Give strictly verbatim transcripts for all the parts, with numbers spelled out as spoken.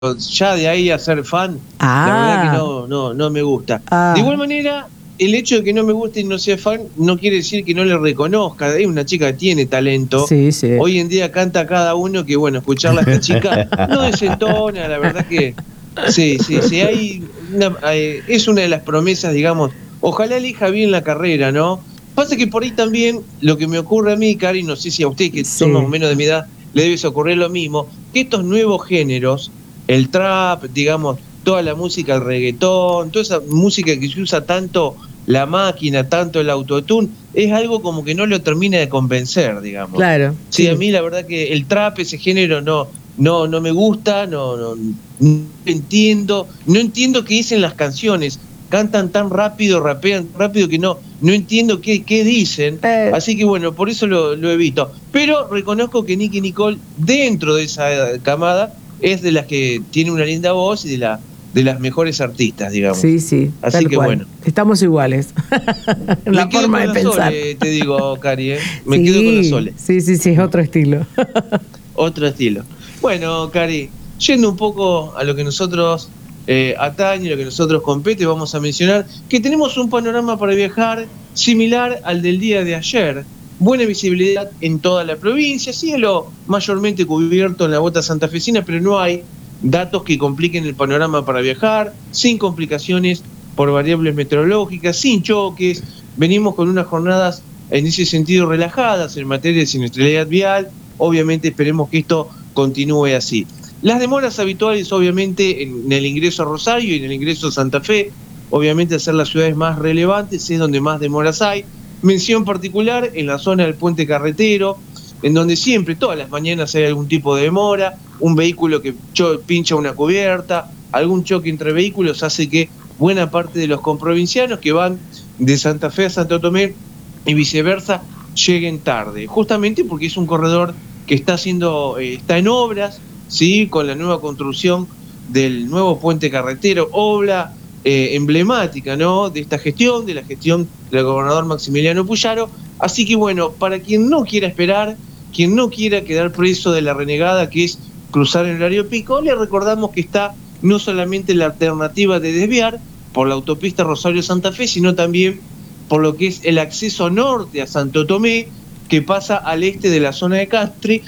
ya de ahí a ser fan, ah. la verdad que no, no, no me gusta. Ah. De igual manera, el hecho de que no me guste y no sea fan no quiere decir que no le reconozca. Es una chica que tiene talento. Sí, sí. Hoy en día canta cada uno que, bueno, escucharla a esta chica no desentona, la verdad que sí, sí, sí. Hay una, hay, es una de las promesas, digamos. Ojalá elija bien la carrera, ¿no? Pasa que por ahí también lo que me ocurre a mí, Cari, no sé si a usted, que sí. son más o menos de mi edad, le debe ocurrir lo mismo, que estos nuevos géneros, el trap, digamos, toda la música, el reggaetón, toda esa música que se usa tanto la máquina, tanto el autotune, es algo como que no lo termina de convencer, digamos. Claro. Sí, sí. a mí la verdad que el trap, ese género, no, no, no me gusta, no, no, no entiendo, no entiendo qué dicen las canciones. Cantan tan rápido, rapean rápido que no, no entiendo qué, qué dicen. Eh. Así que bueno, por eso lo, lo evito. Pero reconozco que Nicki Nicole, dentro de esa camada, es de las que tiene una linda voz y de la de las mejores artistas, digamos. Sí, sí. Así tal que cual. bueno. Estamos iguales. en la Me quedo forma con de la pensar. Sole, te digo, Cari, ¿eh? Me sí, quedo con la Sole. Sí, sí, sí, es otro estilo. Otro estilo. Bueno, Cari, yendo un poco a lo que nosotros eh, atañe, lo que nosotros compete, vamos a mencionar que tenemos un panorama para viajar similar al del día de ayer. Buena visibilidad en toda la provincia, cielo mayormente cubierto en la bota santafesina, pero no hay datos que compliquen el panorama para viajar, sin complicaciones por variables meteorológicas, sin choques. Venimos con unas jornadas en ese sentido relajadas en materia de siniestralidad vial. Obviamente esperemos que esto continúe así. Las demoras habituales, obviamente, en el ingreso a Rosario y en el ingreso a Santa Fe, obviamente, al ser las ciudades más relevantes, es donde más demoras hay. Mención particular en la zona del puente carretero, en donde siempre, todas las mañanas, hay algún tipo de demora, un vehículo que pincha una cubierta, algún choque entre vehículos hace que buena parte de los comprovincianos que van de Santa Fe a Santo Tomé y viceversa lleguen tarde, justamente porque es un corredor que está haciendo, eh, está en obras, ¿sí? Con la nueva construcción del nuevo puente carretero, obra eh, emblemática, ¿no? De esta gestión, de la gestión del gobernador Maximiliano Puyaro. Así que bueno, para quien no quiera esperar, quien no quiera quedar preso de la renegada que es cruzar el horario pico, le recordamos que está no solamente la alternativa de desviar por la autopista Rosario-Santa Fe, sino también por lo que es el acceso norte a Santo Tomé, que pasa al este de la zona de Castre.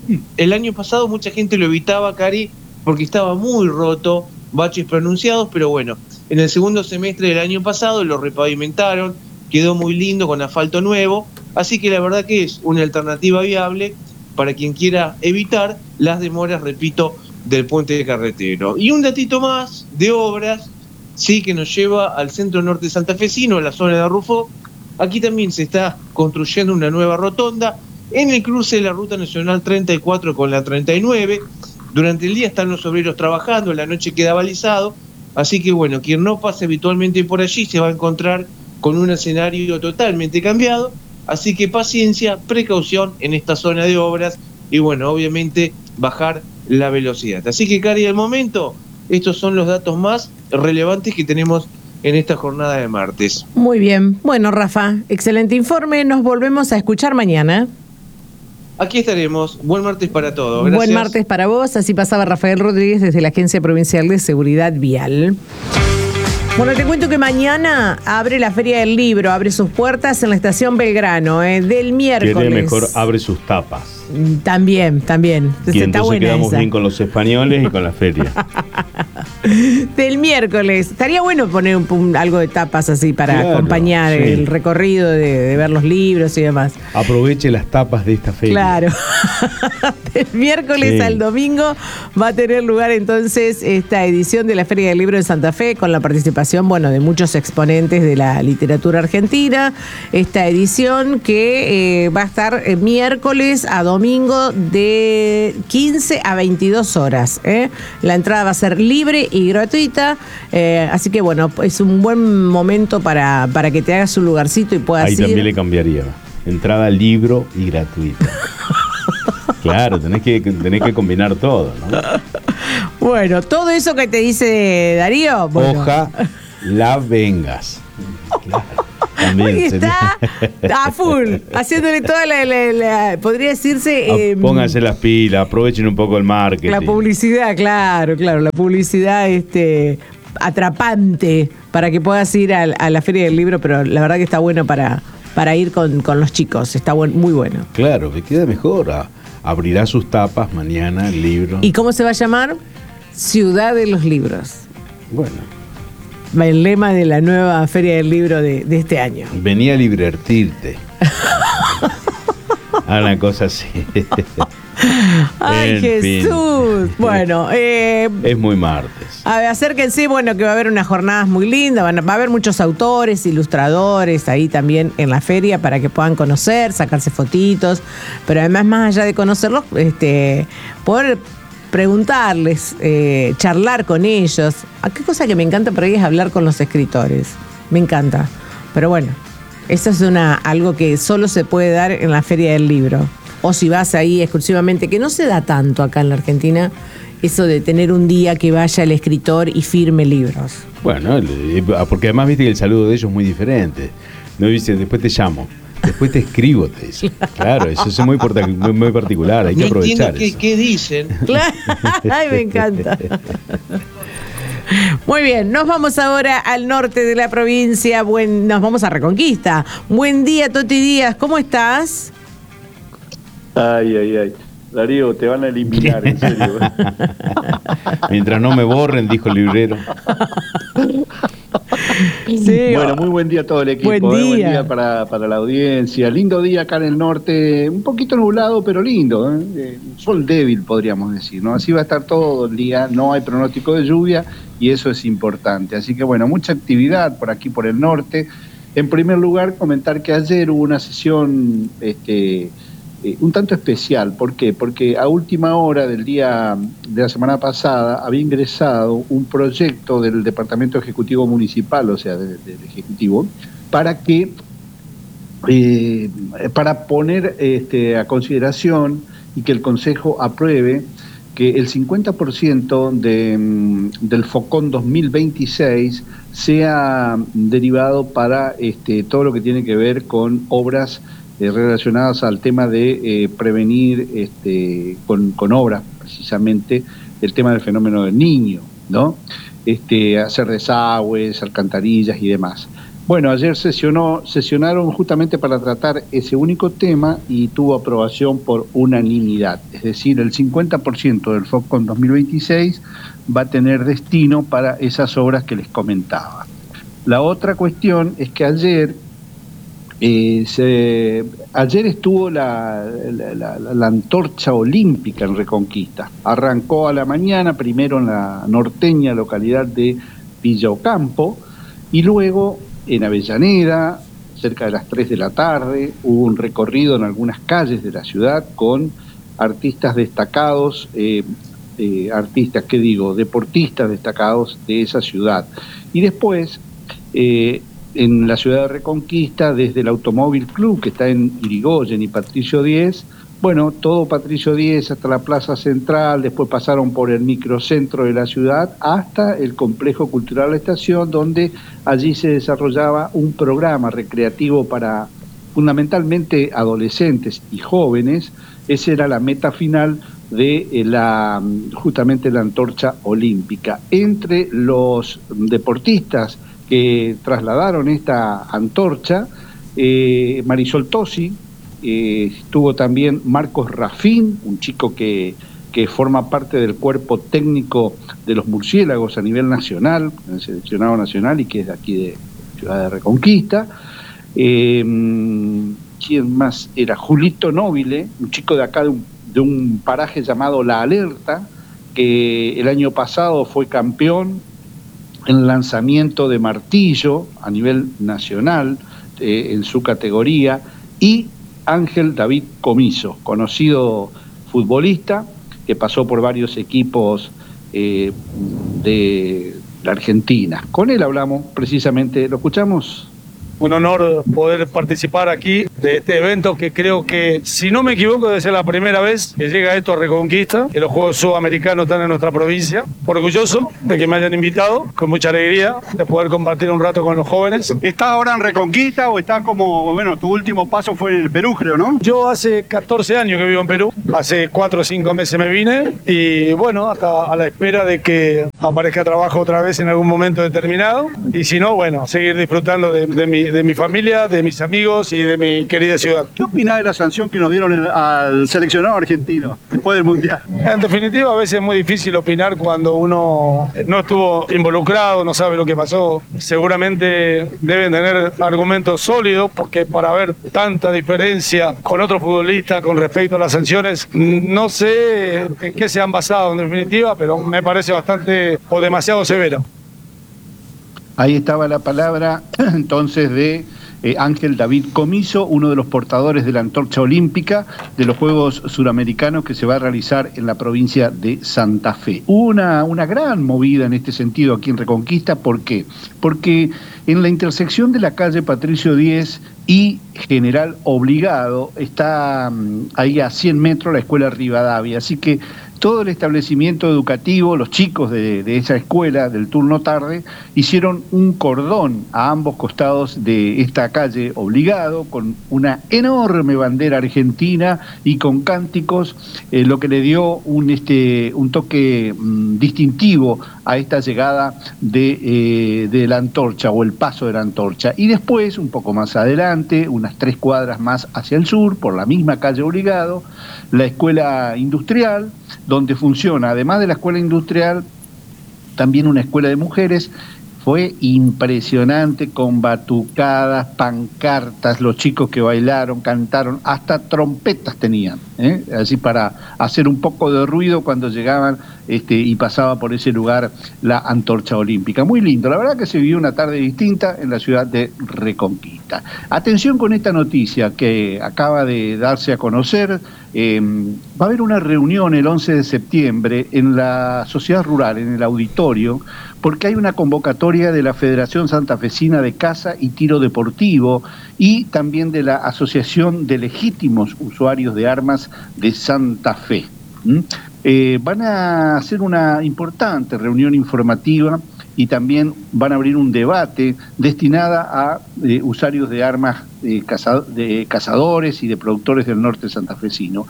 El año pasado mucha gente lo evitaba, Cari, porque estaba muy roto, baches pronunciados, pero bueno, en el segundo semestre del año pasado lo repavimentaron, quedó muy lindo con asfalto nuevo, así que la verdad que es una alternativa viable para quien quiera evitar las demoras, repito, del puente carretero. Y un datito más de obras, sí, que nos lleva al centro norte santafesino, a la zona de Rufó. Aquí también se está construyendo una nueva rotonda en el cruce de la Ruta Nacional treinta y cuatro con la treinta y nueve. Durante el día están los obreros trabajando, en la noche queda balizado. Así que bueno, quien no pase habitualmente por allí se va a encontrar con un escenario totalmente cambiado. Así que paciencia, precaución en esta zona de obras y bueno, obviamente bajar la velocidad. Así que, Cari, al momento, estos son los datos más relevantes que tenemos en esta jornada de martes. Muy bien. Bueno, Rafa, excelente informe. Nos volvemos a escuchar mañana. Aquí estaremos. Buen martes para todos. Gracias. Buen martes para vos. Así pasaba Rafael Rodríguez desde la Agencia Provincial de Seguridad Vial. Bueno, te cuento que mañana abre la Feria del Libro, abre sus puertas en la Estación Belgrano, eh, del miércoles. Tiene mejor, abre sus tapas. También, también. Entonces, y está entonces buena quedamos esa. bien con los españoles y con la feria. Del miércoles. Estaría bueno poner un, un, algo de tapas así para claro, acompañar sí. el recorrido de, de ver los libros y demás. Aproveche las tapas de esta feria. Claro. Del miércoles sí. al domingo va a tener lugar entonces esta edición de la Feria del Libro de Santa Fe con la participación, bueno, de muchos exponentes de la literatura argentina. Esta edición que eh, va a estar eh, miércoles a domingo de quince a veintidós horas. ¿eh? La entrada va a ser libre y gratuita, eh, así que bueno, es un buen momento para, para que te hagas un lugarcito y puedas Ahí ir. Ahí también le cambiaría. Entrada libro y gratuita. Claro, tenés que, tenés que combinar todo, ¿no? Bueno, todo eso que te dice Darío. Bueno. Ojalá vengas. Claro. También Hoy sería. está a full, haciéndole toda la, la- la- podría decirse... Ah, eh, Pónganse las pilas, aprovechen un poco el marketing. la publicidad, claro, claro, la publicidad este, atrapante para que puedas ir a, a la Feria del Libro, pero la verdad que está bueno para, para ir con, con los chicos, está buen, muy bueno. Claro, que queda mejor. Ah, abrirá sus tapas mañana el libro. ¿Y cómo se va a llamar? Ciudad de los Libros. Bueno, El lema de la nueva Feria del Libro de, de este año. venía a divertirte. A una cosa así. ¡Ay, En fin. Jesús! Bueno, eh, Es muy martes. a ver, acérquense, bueno, que va a haber unas jornadas muy lindas, van a- va a haber muchos autores, ilustradores ahí también en la feria para que puedan conocer, sacarse fotitos, pero además más allá de conocerlos, este, poder preguntarles, eh, charlar con ellos. ¿A qué cosa que me encanta por ahí es hablar con los escritores? Me encanta. Pero bueno, eso es una algo que solo se puede dar en la Feria del Libro. O si vas ahí exclusivamente, que no se da tanto acá en la Argentina, eso de tener un día que vaya el escritor y firme libros. Bueno, el- porque además viste que el saludo de ellos es muy diferente. No dice, después te llamo, después te escribo, te dice. Claro, eso es muy, porta- muy, muy particular, hay que No aprovechar entiendo qué, eso. qué dicen. Claro. Ay, me encanta. Muy bien, nos vamos ahora al norte de la provincia. Buen, nos vamos a Reconquista. Buen día, Toti Díaz, ¿cómo estás? Ay, ay, ay. Darío, te van a eliminar, en serio. Mientras no me borren, dijo el librero. Sí, Bueno, muy buen día a todo el equipo. Buen eh, Buen día. día para, para la audiencia. Lindo día acá en el norte, un poquito nublado, pero lindo. ¿eh? Eh, sol débil, podríamos decir, ¿no? Así va a estar todo el día, no hay pronóstico de lluvia y eso es importante. Así que, bueno, mucha actividad por aquí, por el norte. En primer lugar, comentar que ayer hubo una sesión este, eh, un tanto especial. ¿Por qué? Porque a última hora del día de la semana pasada había ingresado un proyecto del Departamento Ejecutivo Municipal, o sea, de- del Ejecutivo, para que eh, para poner este, a consideración y que el Consejo apruebe que el cincuenta por ciento de, mm, del FOCON dos mil veintiséis sea derivado para este, todo lo que tiene que ver con obras eh, relacionadas al tema de eh, prevenir este, con, con obras, precisamente, el tema del fenómeno del niño, ¿no? Este, hacer desagües, alcantarillas y demás. Bueno, ayer sesionó, sesionaron justamente para tratar ese único tema y tuvo aprobación por unanimidad. Es decir, el cincuenta por ciento del FOCON dos mil veintiséis va a tener destino para esas obras que les comentaba. La otra cuestión es que ayer, eh, se, ayer estuvo la, la, la, la antorcha olímpica en Reconquista. Arrancó a la mañana, primero en la norteña localidad de Villa Ocampo, y luego en Avellaneda, cerca de las tres de la tarde, hubo un recorrido en algunas calles de la ciudad con artistas destacados, eh, eh, artistas, ¿qué digo?, deportistas destacados de esa ciudad. Y después, eh, en la ciudad de Reconquista, desde el Automóvil Club, que está en Irigoyen y Patricio Diez, bueno, todo Patricio Diez hasta la Plaza Central, después pasaron por el microcentro de la ciudad hasta el Complejo Cultural La Estación, donde allí se desarrollaba un programa recreativo para fundamentalmente adolescentes y jóvenes. Esa era la meta final de la justamente la antorcha olímpica. Entre los deportistas que trasladaron esta antorcha, eh, Marisol Tosi, Eh, estuvo también Marcos Rafín, un chico que, que forma parte del cuerpo técnico de los murciélagos a nivel nacional, en el seleccionado nacional, y que es de aquí de Ciudad de Reconquista. Eh, ¿Quién más era? Julito Nobile, un chico de acá de un, de un paraje llamado La Alerta, que el año pasado fue campeón en lanzamiento de martillo a nivel nacional eh, en su categoría, y Ángel David Comiso, conocido futbolista que pasó por varios equipos eh, de la Argentina. Con él hablamos precisamente, ¿lo escuchamos? Un honor poder participar aquí de este evento que creo que, si no me equivoco, debe ser la primera vez que llega esto a Reconquista, que los Juegos Sudamericanos están en nuestra provincia. Orgulloso de que me hayan invitado, con mucha alegría de poder compartir un rato con los jóvenes. ¿Estás ahora en Reconquista o estás como, bueno, tu último paso fue en el Perú, creo, ¿no? Yo hace catorce años que vivo en Perú, hace cuatro o cinco meses me vine y bueno, hasta a la espera de que aparezca trabajo otra vez en algún momento determinado y si no, bueno, seguir disfrutando de, de, mi, de mi familia, de mis amigos y de mi querida ciudad. ¿Qué opinás de la sanción que nos dieron el, al seleccionado argentino después del Mundial? En definitiva, a veces es muy difícil opinar cuando uno no estuvo involucrado, no sabe lo que pasó. Seguramente deben tener argumentos sólidos porque para ver tanta diferencia con otros futbolistas con respecto a las sanciones, no sé en qué se han basado en definitiva, pero me parece bastante o demasiado severo. Ahí estaba la palabra entonces de eh, Ángel David Comiso, uno de los portadores de la antorcha olímpica de los Juegos Suramericanos que se va a realizar en la provincia de Santa Fe. Una, una gran movida en este sentido aquí en Reconquista, ¿por qué? Porque en la intersección de la calle Patricio Diez y General Obligado está um, ahí a cien metros la escuela Rivadavia, así que todo el establecimiento educativo, los chicos de, de esa escuela del turno tarde, hicieron un cordón a ambos costados de esta calle Obligado, con una enorme bandera argentina y con cánticos, eh, lo que le dio un, este, un toque mmm, distintivo a esta llegada de, eh, de la antorcha o el paso de la antorcha. Y después, un poco más adelante, unas tres cuadras más hacia el sur, por la misma calle Obligado, la escuela industrial, donde funciona, además de la escuela industrial, también una escuela de mujeres. Fue impresionante, con batucadas, pancartas, los chicos que bailaron, cantaron, hasta trompetas tenían, ¿eh? Así para hacer un poco de ruido cuando llegaban este, y pasaba por ese lugar la antorcha olímpica. Muy lindo, la verdad que se vivió una tarde distinta en la ciudad de Reconquista. Atención con esta noticia que acaba de darse a conocer. Eh, va a haber una reunión el once de septiembre en la Sociedad Rural, en el auditorio, porque hay una convocatoria de la Federación Santafesina de Caza y Tiro Deportivo y también de la Asociación de Legítimos Usuarios de Armas de Santa Fe. ¿Mm? Eh, van a hacer una importante reunión informativa y también van a abrir un debate destinada a eh, usuarios de armas, eh, caza, de cazadores y de productores del norte santafesino.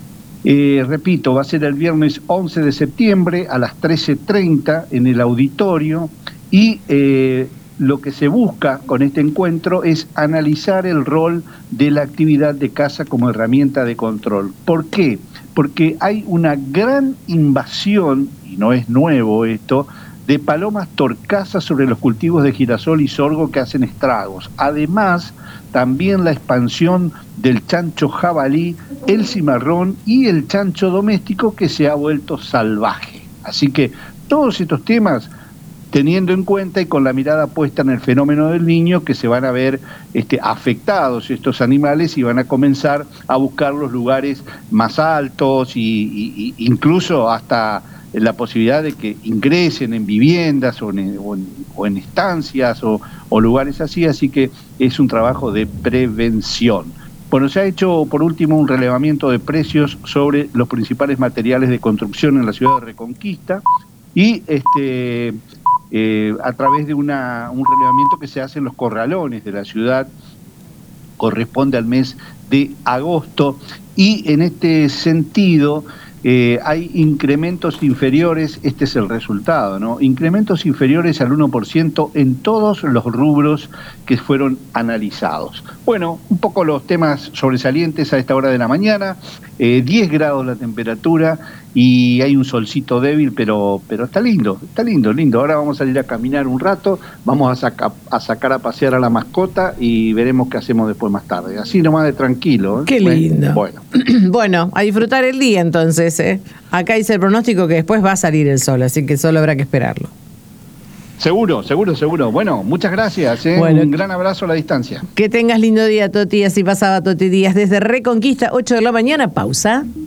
Eh, repito, va a ser el viernes once de septiembre a las trece treinta en el auditorio y eh, lo que se busca con este encuentro es analizar el rol de la actividad de caza como herramienta de control. ¿Por qué? Porque hay una gran invasión, y no es nuevo esto, de palomas torcasas sobre los cultivos de girasol y sorgo que hacen estragos. Además, también la expansión del chancho jabalí, el cimarrón y el chancho doméstico que se ha vuelto salvaje. Así que todos estos temas, teniendo en cuenta y con la mirada puesta en el fenómeno del Niño, que se van a ver este, afectados estos animales y van a comenzar a buscar los lugares más altos y, y, y incluso hasta la posibilidad de que ingresen en viviendas o en, o en, o en estancias o, o lugares así, así que es un trabajo de prevención. Bueno, se ha hecho por último un relevamiento de precios sobre los principales materiales de construcción en la ciudad de Reconquista y este eh, a través de una, un relevamiento que se hace en los corralones de la ciudad, corresponde al mes de agosto y en este sentido Eh, hay incrementos inferiores, este es el resultado, ¿no? Incrementos inferiores al uno por ciento en todos los rubros que fueron analizados. Bueno, un poco los temas sobresalientes a esta hora de la mañana, eh, diez grados la temperatura y hay un solcito débil, pero, pero está lindo, está lindo, lindo. Ahora vamos a salir a caminar un rato, vamos a, saca, a sacar a pasear a la mascota y veremos qué hacemos después más tarde. Así nomás de tranquilo. ¿eh? Qué lindo. Bueno. Bueno, a disfrutar el día entonces. ¿eh? Acá dice el pronóstico que después va a salir el sol, así que solo habrá que esperarlo. Seguro, seguro, seguro. Bueno, muchas gracias. ¿eh? Bueno, un gran abrazo a la distancia. Que tengas lindo día, Toti. Así pasaba Toti Díaz desde Reconquista, ocho de la mañana. Pausa.